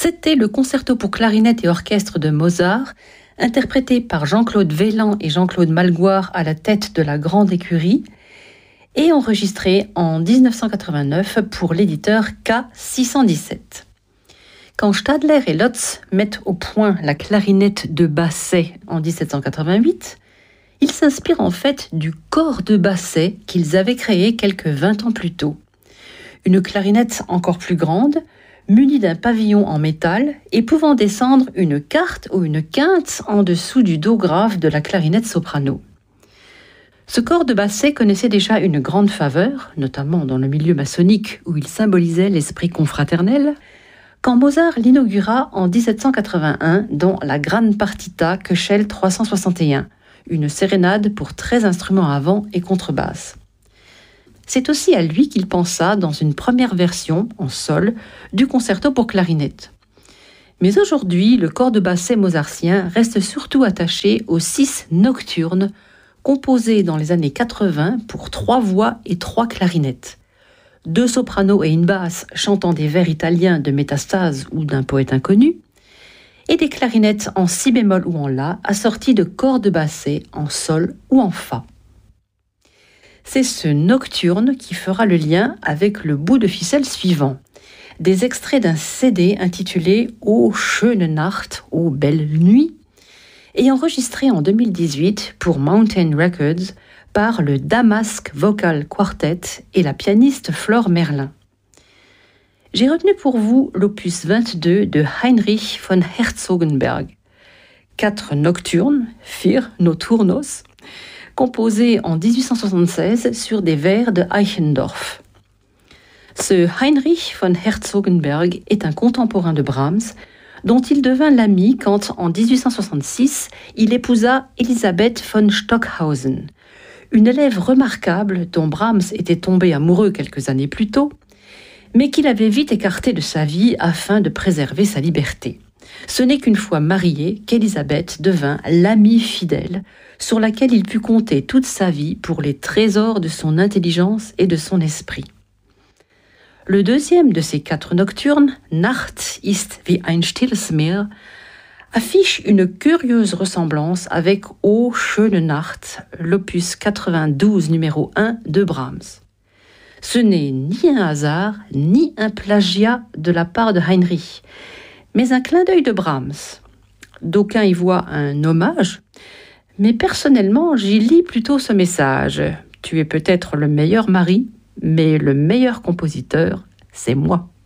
C'était le concerto pour clarinette et orchestre de Mozart, interprété par Jean-Claude Vélan et Jean-Claude Malgoire à la tête de la Grande Écurie, et enregistré en 1989 pour l'éditeur K617. Quand Stadler et Lotz mettent au point la clarinette de Basset en 1788, ils s'inspirent en fait du corps de Basset qu'ils avaient créé quelques 20 ans plus tôt. Une clarinette encore plus grande, munie d'un pavillon en métal et pouvant descendre une quarte ou une quinte en dessous du do grave de la clarinette soprano. Ce corps de Basset connaissait déjà une grande faveur, notamment dans le milieu maçonnique où il symbolisait l'esprit confraternel, quand Mozart l'inaugura en 1781 dans la Gran Partita Köchel 361, une sérénade pour 13 instruments à vent et contrebasse. C'est aussi à lui qu'il pensa dans une première version, en sol, du concerto pour clarinette. Mais aujourd'hui, le corps de Basset mozartien reste surtout attaché aux 6 nocturnes, composés dans les années 80 pour 3 voix et 3 clarinettes. 2 sopranos et une basse chantant des vers italiens de Métastase ou d'un poète inconnu, et des clarinettes en si bémol ou en la, assorties de corps de Basset en sol ou en fa. C'est ce nocturne qui fera le lien avec le bout de ficelle suivant. Des extraits d'un CD intitulé « O schöne Nacht » « O belle nuit » et enregistré en 2018 pour Mountain Records par le Damask Vocal Quartet et la pianiste Flore Merlin. J'ai retenu pour vous l'opus 22 de Heinrich von Herzogenberg. 4 nocturnes, 4 nocturnos, composés en 1876 sur des vers de Eichendorff. Ce Heinrich von Herzogenberg est un contemporain de Brahms, dont il devint l'ami quand, en 1866, il épousa Elisabeth von Stockhausen, une élève remarquable dont Brahms était tombé amoureux quelques années plus tôt, mais qu'il avait vite écartée de sa vie afin de préserver sa liberté. Ce n'est qu'une fois mariée qu'Elisabeth devint l'amie fidèle sur laquelle il put compter toute sa vie pour les trésors de son intelligence et de son esprit. Le deuxième de ces 4 nocturnes, Nacht ist wie ein stilles Meer, affiche une curieuse ressemblance avec O schöne Nacht, l'opus 92 numéro 1 de Brahms. Ce n'est ni un hasard, ni un plagiat de la part de Heinrich, mais un clin d'œil de Brahms. D'aucuns y voient un hommage, mais personnellement, j'y lis plutôt ce message. Tu es peut-être le meilleur mari, mais le meilleur compositeur, c'est moi.